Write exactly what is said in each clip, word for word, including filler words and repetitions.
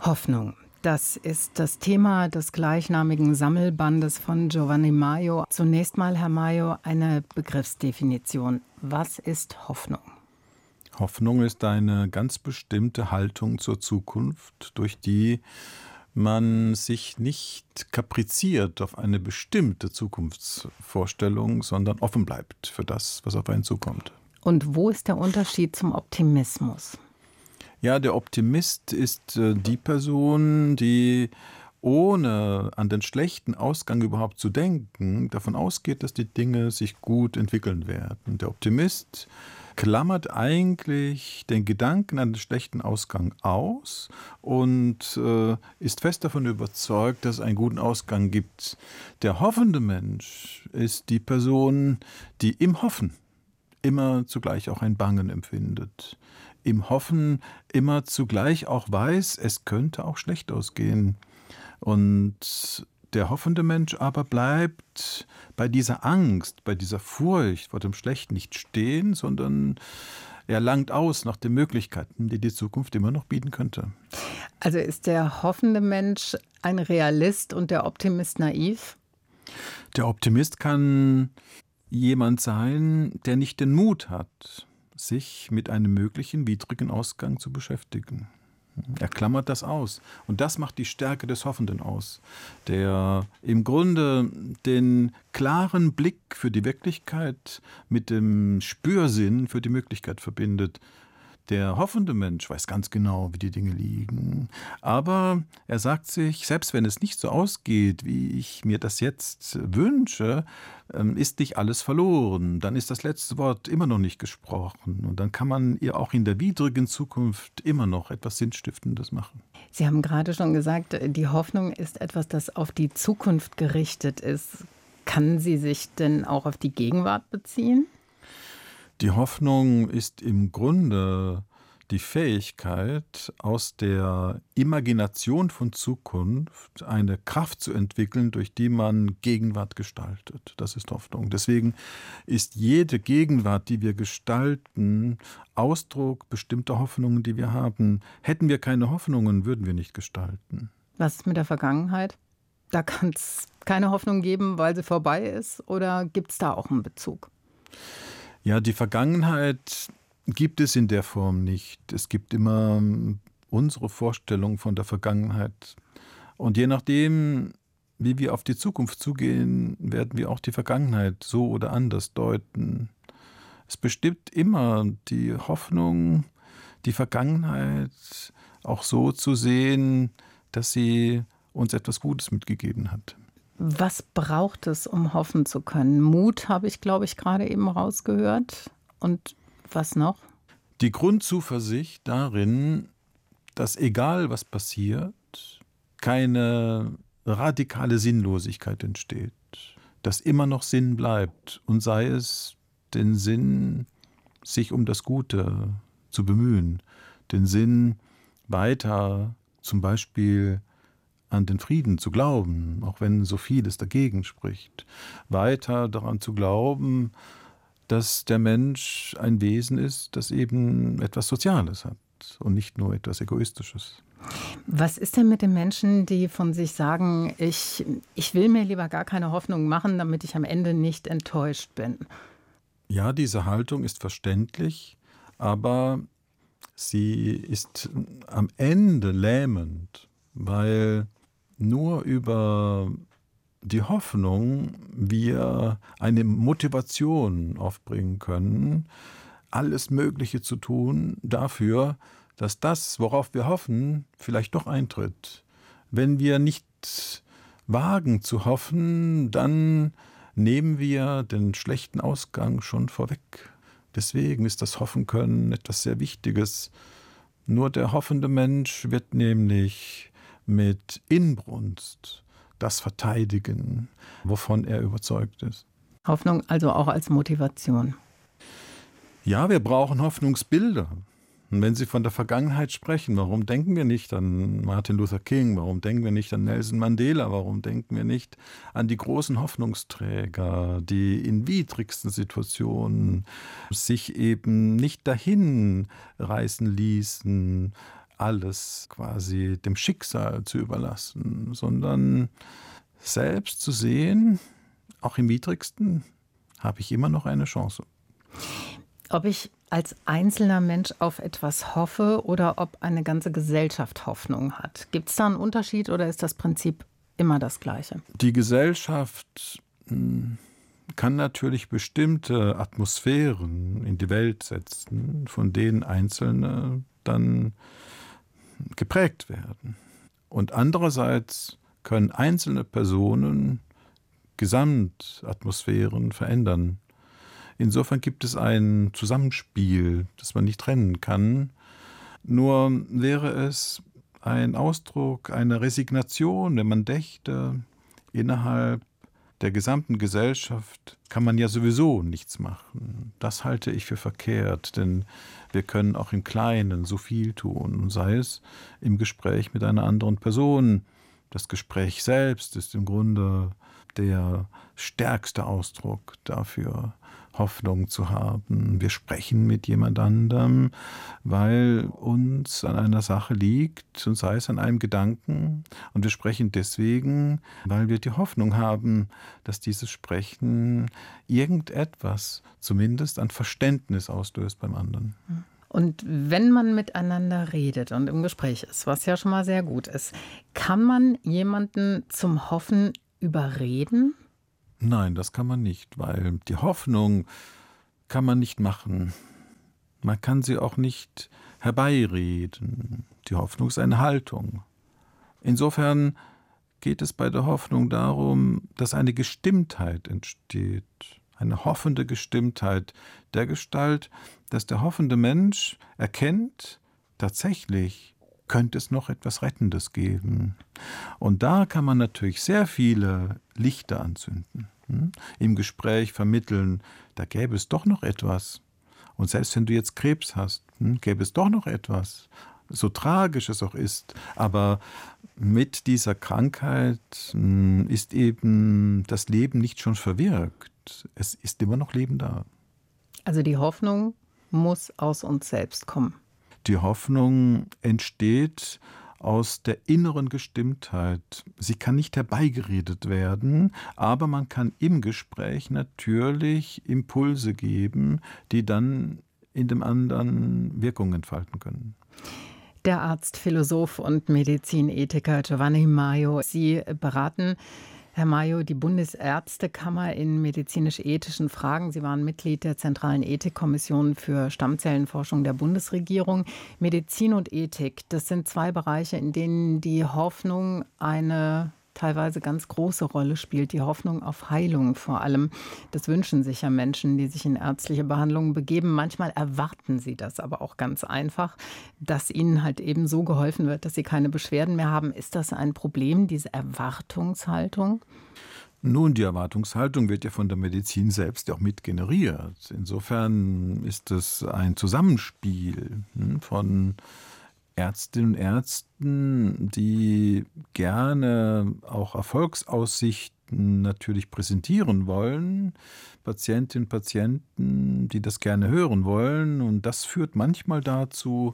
Hoffnung. Das ist das Thema des gleichnamigen Sammelbandes von Giovanni Maio. Zunächst mal, Herr Maio, eine Begriffsdefinition. Was ist Hoffnung? Hoffnung ist eine ganz bestimmte Haltung zur Zukunft, durch die man sich nicht kapriziert auf eine bestimmte Zukunftsvorstellung, sondern offen bleibt für das, was auf einen zukommt. Und wo ist der Unterschied zum Optimismus? Ja, der Optimist ist äh, die Person, die ohne an den schlechten Ausgang überhaupt zu denken, davon ausgeht, dass die Dinge sich gut entwickeln werden. Der Optimist klammert eigentlich den Gedanken an den schlechten Ausgang aus und äh, ist fest davon überzeugt, dass es einen guten Ausgang gibt. Der hoffende Mensch ist die Person, die im Hoffen immer zugleich auch ein Bangen empfindet. Im Hoffen immer zugleich auch weiß, es könnte auch schlecht ausgehen. Und der hoffende Mensch aber bleibt bei dieser Angst, bei dieser Furcht vor dem Schlechten nicht stehen, sondern er langt aus nach den Möglichkeiten, die die Zukunft immer noch bieten könnte. Also ist der hoffende Mensch ein Realist und der Optimist naiv? Der Optimist kann jemand sein, der nicht den Mut hat, sich mit einem möglichen widrigen Ausgang zu beschäftigen. Er klammert das aus. Und das macht die Stärke des Hoffenden aus, der im Grunde den klaren Blick für die Wirklichkeit mit dem Spürsinn für die Möglichkeit verbindet. Der hoffende Mensch weiß ganz genau, wie die Dinge liegen. Aber er sagt sich, selbst wenn es nicht so ausgeht, wie ich mir das jetzt wünsche, ist nicht alles verloren. Dann ist das letzte Wort immer noch nicht gesprochen. Und dann kann man ihr auch in der widrigen Zukunft immer noch etwas Sinnstiftendes machen. Sie haben gerade schon gesagt, die Hoffnung ist etwas, das auf die Zukunft gerichtet ist. Kann sie sich denn auch auf die Gegenwart beziehen? Die Hoffnung ist im Grunde die Fähigkeit, aus der Imagination von Zukunft eine Kraft zu entwickeln, durch die man Gegenwart gestaltet. Das ist Hoffnung. Deswegen ist jede Gegenwart, die wir gestalten, Ausdruck bestimmter Hoffnungen, die wir haben. Hätten wir keine Hoffnungen, würden wir nicht gestalten. Was ist mit der Vergangenheit? Da kann es keine Hoffnung geben, weil sie vorbei ist? Oder gibt es da auch einen Bezug? Ja, die Vergangenheit gibt es in der Form nicht. Es gibt immer unsere Vorstellung von der Vergangenheit. Und je nachdem, wie wir auf die Zukunft zugehen, werden wir auch die Vergangenheit so oder anders deuten. Es bestimmt immer die Hoffnung, die Vergangenheit auch so zu sehen, dass sie uns etwas Gutes mitgegeben hat. Was braucht es, um hoffen zu können? Mut habe ich, glaube ich, gerade eben rausgehört. Und was noch? Die Grundzuversicht darin, dass egal was passiert, keine radikale Sinnlosigkeit entsteht. Dass immer noch Sinn bleibt. Und sei es den Sinn, sich um das Gute zu bemühen. Den Sinn, weiter zum Beispiel an den Frieden zu glauben, auch wenn so vieles dagegen spricht. Weiter daran zu glauben, dass der Mensch ein Wesen ist, das eben etwas Soziales hat und nicht nur etwas Egoistisches. Was ist denn mit den Menschen, die von sich sagen, ich, ich will mir lieber gar keine Hoffnung machen, damit ich am Ende nicht enttäuscht bin? Ja, diese Haltung ist verständlich, aber sie ist am Ende lähmend, weil nur über die Hoffnung wir eine Motivation aufbringen können, alles Mögliche zu tun dafür, dass das, worauf wir hoffen, vielleicht doch eintritt. Wenn wir nicht wagen zu hoffen, dann nehmen wir den schlechten Ausgang schon vorweg. Deswegen ist das Hoffen können etwas sehr Wichtiges. Nur der hoffende Mensch wird nämlich mit Inbrunst das verteidigen, wovon er überzeugt ist. Hoffnung also auch als Motivation. Ja, wir brauchen Hoffnungsbilder. Und wenn Sie von der Vergangenheit sprechen, warum denken wir nicht an Martin Luther King? Warum denken wir nicht an Nelson Mandela? Warum denken wir nicht an die großen Hoffnungsträger, die in widrigsten Situationen sich eben nicht dahin reißen ließen, alles quasi dem Schicksal zu überlassen, sondern selbst zu sehen, auch im Widrigsten habe ich immer noch eine Chance. Ob ich als einzelner Mensch auf etwas hoffe oder ob eine ganze Gesellschaft Hoffnung hat. Gibt es da einen Unterschied oder ist das Prinzip immer das Gleiche? Die Gesellschaft mh, kann natürlich bestimmte Atmosphären in die Welt setzen, von denen Einzelne dann geprägt werden. Und andererseits können einzelne Personen Gesamtatmosphären verändern. Insofern gibt es ein Zusammenspiel, das man nicht trennen kann. Nur wäre es ein Ausdruck einer Resignation, wenn man dächte, innerhalb der gesamten Gesellschaft kann man ja sowieso nichts machen. Das halte ich für verkehrt, denn wir können auch im Kleinen so viel tun, sei es im Gespräch mit einer anderen Person. Das Gespräch selbst ist im Grunde der stärkste Ausdruck dafür, Hoffnung zu haben. Wir sprechen mit jemand anderem, weil uns an einer Sache liegt, und sei es an einem Gedanken. Und wir sprechen deswegen, weil wir die Hoffnung haben, dass dieses Sprechen irgendetwas zumindest an Verständnis auslöst beim anderen. Und wenn man miteinander redet und im Gespräch ist, was ja schon mal sehr gut ist, kann man jemanden zum Hoffen überreden? Nein, das kann man nicht, weil die Hoffnung kann man nicht machen. Man kann sie auch nicht herbeireden. Die Hoffnung ist eine Haltung. Insofern geht es bei der Hoffnung darum, dass eine Gestimmtheit entsteht, eine hoffende Gestimmtheit der Gestalt, dass der hoffende Mensch erkennt, tatsächlich könnte es noch etwas Rettendes geben. Und da kann man natürlich sehr viele Lichter anzünden, hm? Im Gespräch vermitteln, da gäbe es doch noch etwas. Und selbst wenn du jetzt Krebs hast, hm, gäbe es doch noch etwas, so tragisch es auch ist. Aber mit dieser Krankheit hm, ist eben das Leben nicht schon verwirkt. Es ist immer noch Leben da. Also die Hoffnung muss aus uns selbst kommen. Die Hoffnung entsteht aus der inneren Gestimmtheit. Sie kann nicht herbeigeredet werden, aber man kann im Gespräch natürlich Impulse geben, die dann in dem anderen Wirkung entfalten können. Der Arzt, Philosoph und Medizinethiker Giovanni Maio. Sie beraten, Herr Maio, die Bundesärztekammer in medizinisch-ethischen Fragen. Sie waren Mitglied der Zentralen Ethikkommission für Stammzellenforschung der Bundesregierung. Medizin und Ethik, das sind zwei Bereiche, in denen die Hoffnung eine teilweise ganz große Rolle spielt. Die Hoffnung auf Heilung vor allem. Das wünschen sich ja Menschen, die sich in ärztliche Behandlungen begeben. Manchmal erwarten sie das aber auch ganz einfach, dass ihnen halt eben so geholfen wird, dass sie keine Beschwerden mehr haben. Ist das ein Problem, diese Erwartungshaltung? Nun, die Erwartungshaltung wird ja von der Medizin selbst auch mit generiert. Insofern ist es ein Zusammenspiel von Ärztinnen und Ärzten, die gerne auch Erfolgsaussichten natürlich präsentieren wollen, Patientinnen und Patienten, die das gerne hören wollen. Und das führt manchmal dazu,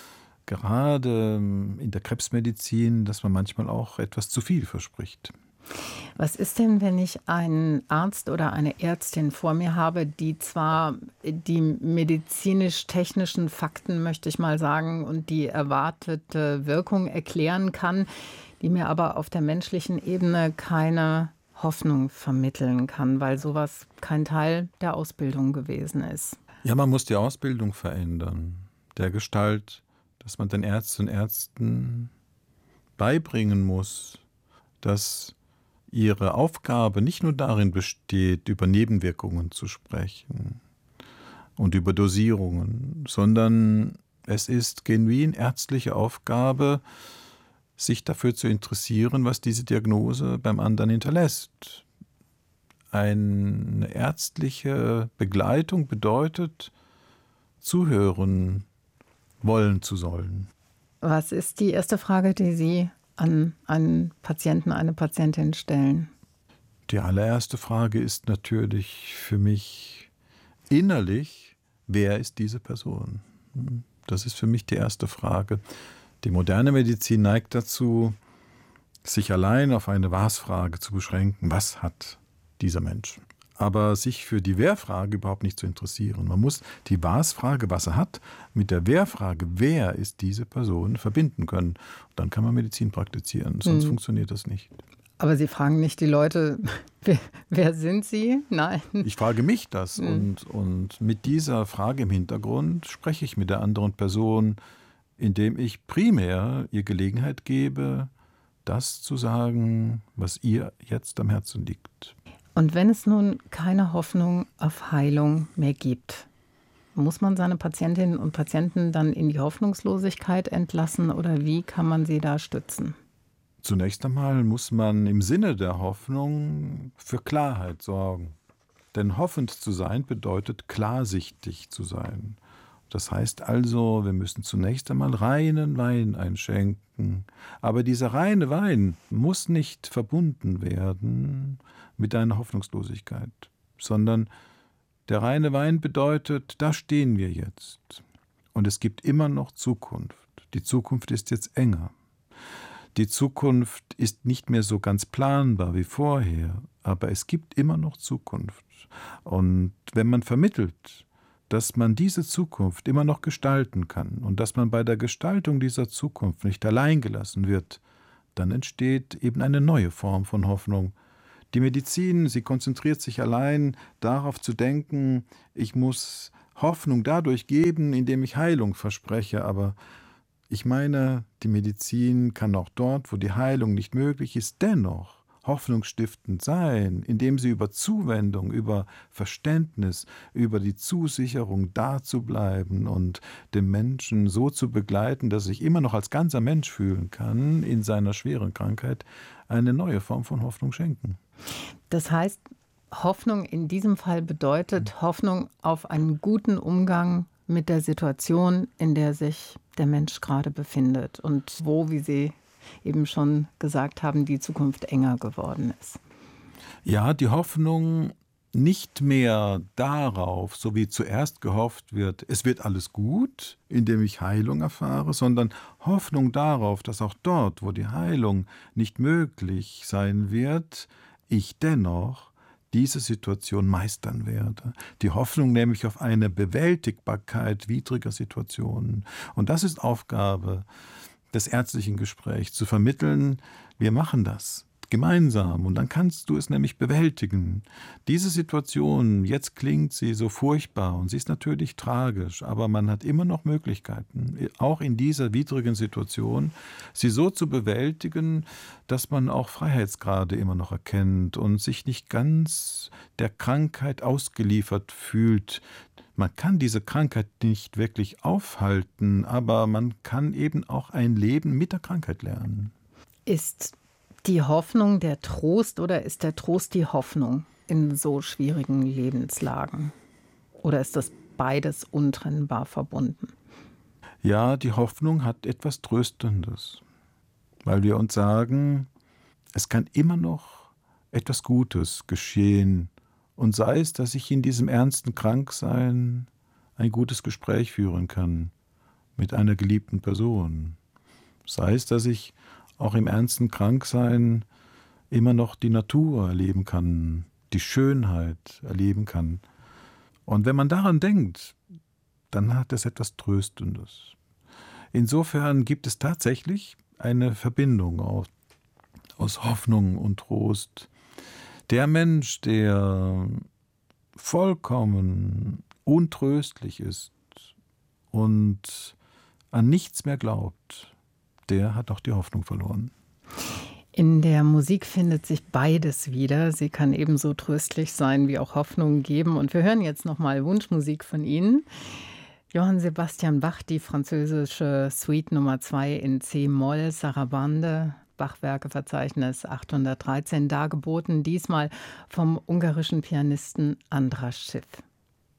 gerade in der Krebsmedizin, dass man manchmal auch etwas zu viel verspricht. Was ist denn, wenn ich einen Arzt oder eine Ärztin vor mir habe, die zwar die medizinisch-technischen Fakten, möchte ich mal sagen, und die erwartete Wirkung erklären kann, die mir aber auf der menschlichen Ebene keine Hoffnung vermitteln kann, weil sowas kein Teil der Ausbildung gewesen ist? Ja, man muss die Ausbildung verändern, der Gestalt, dass man den Ärztinnen und Ärzten beibringen muss, dass ihre Aufgabe nicht nur darin besteht, über Nebenwirkungen zu sprechen und über Dosierungen, sondern es ist genuin ärztliche Aufgabe, sich dafür zu interessieren, was diese Diagnose beim anderen hinterlässt. Eine ärztliche Begleitung bedeutet, zuhören wollen zu sollen. Was ist die erste Frage, die Sie an einen Patienten, eine Patientin stellen? Die allererste Frage ist natürlich für mich innerlich, wer ist diese Person? Das ist für mich die erste Frage. Die moderne Medizin neigt dazu, sich allein auf eine Was-Frage zu beschränken. Was hat dieser Mensch? Aber sich für die Wer-Frage überhaupt nicht zu interessieren. Man muss die Was-Frage, was er hat, mit der Wer-Frage, wer ist diese Person, verbinden können. Und dann kann man Medizin praktizieren, sonst hm. funktioniert das nicht. Aber Sie fragen nicht die Leute, wer, wer sind Sie? Nein. Ich frage mich das. Hm. Und, und mit dieser Frage im Hintergrund spreche ich mit der anderen Person, indem ich primär ihr Gelegenheit gebe, das zu sagen, was ihr jetzt am Herzen liegt. Und wenn es nun keine Hoffnung auf Heilung mehr gibt, muss man seine Patientinnen und Patienten dann in die Hoffnungslosigkeit entlassen oder wie kann man sie da stützen? Zunächst einmal muss man im Sinne der Hoffnung für Klarheit sorgen. Denn hoffend zu sein bedeutet klarsichtig zu sein. Das heißt also, wir müssen zunächst einmal reinen Wein einschenken. Aber dieser reine Wein muss nicht verbunden werden mit einer Hoffnungslosigkeit, sondern der reine Wein bedeutet, da stehen wir jetzt. Und es gibt immer noch Zukunft. Die Zukunft ist jetzt enger. Die Zukunft ist nicht mehr so ganz planbar wie vorher, aber es gibt immer noch Zukunft. Und wenn man vermittelt, dass man diese Zukunft immer noch gestalten kann und dass man bei der Gestaltung dieser Zukunft nicht allein gelassen wird, dann entsteht eben eine neue Form von Hoffnung. Die Medizin, sie konzentriert sich allein darauf zu denken, ich muss Hoffnung dadurch geben, indem ich Heilung verspreche, aber ich meine, die Medizin kann auch dort, wo die Heilung nicht möglich ist, dennoch hoffnungsstiftend sein, indem sie über Zuwendung, über Verständnis, über die Zusicherung da zu bleiben und den Menschen so zu begleiten, dass er sich immer noch als ganzer Mensch fühlen kann, in seiner schweren Krankheit eine neue Form von Hoffnung schenken. Das heißt, Hoffnung in diesem Fall bedeutet Hoffnung auf einen guten Umgang mit der Situation, in der sich der Mensch gerade befindet und wo, wie Sie eben schon gesagt haben, die Zukunft enger geworden ist. Ja, die Hoffnung nicht mehr darauf, so wie zuerst gehofft wird, es wird alles gut, indem ich Heilung erfahre, sondern Hoffnung darauf, dass auch dort, wo die Heilung nicht möglich sein wird, ich dennoch diese Situation meistern werde. Die Hoffnung nämlich auf eine Bewältigbarkeit widriger Situationen. Und das ist Aufgabe des ärztlichen Gesprächs, zu vermitteln, wir machen das gemeinsam und dann kannst du es nämlich bewältigen. Diese Situation, jetzt klingt sie so furchtbar und sie ist natürlich tragisch, aber man hat immer noch Möglichkeiten, auch in dieser widrigen Situation, sie so zu bewältigen, dass man auch Freiheitsgrade immer noch erkennt und sich nicht ganz der Krankheit ausgeliefert fühlt. Man kann diese Krankheit nicht wirklich aufhalten, aber man kann eben auch ein Leben mit der Krankheit lernen. Ist die Hoffnung der Trost oder ist der Trost die Hoffnung in so schwierigen Lebenslagen? Oder ist das beides untrennbar verbunden? Ja, die Hoffnung hat etwas Tröstendes, weil wir uns sagen, es kann immer noch etwas Gutes geschehen. Und sei es, dass ich in diesem ernsten Kranksein ein gutes Gespräch führen kann mit einer geliebten Person. Sei es, dass ich auch im ernsten Kranksein immer noch die Natur erleben kann, die Schönheit erleben kann. Und wenn man daran denkt, dann hat es etwas Tröstendes. Insofern gibt es tatsächlich eine Verbindung aus, aus Hoffnung und Trost. Der Mensch, der vollkommen untröstlich ist und an nichts mehr glaubt, der hat auch die Hoffnung verloren. In der Musik findet sich beides wieder. Sie kann ebenso tröstlich sein wie auch Hoffnung geben. Und wir hören jetzt nochmal Wunschmusik von Ihnen. Johann Sebastian Bach, die französische Suite Nummer zwei in C-Moll, Sarabande, Bachwerkeverzeichnis achthundertdreizehn, dargeboten, diesmal vom ungarischen Pianisten András Schiff.